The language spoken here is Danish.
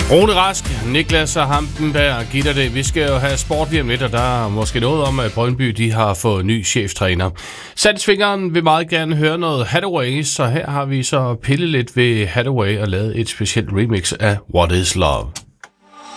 Rune Rask, Niklas og Hampenberg gitter det. Vi skal jo have sport lige om lidt, og der er måske noget om, at Brøndby de har fået ny cheftræner. Sandsvingeren vil meget gerne høre noget Hathaway, så her har vi så pillet lidt ved Hathaway og lavet et specielt remix af What is Love.